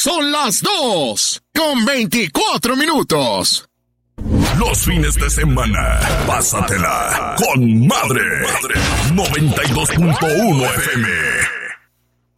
Son las 2:24. Los fines de semana, pásatela con madre. 92.1 FM.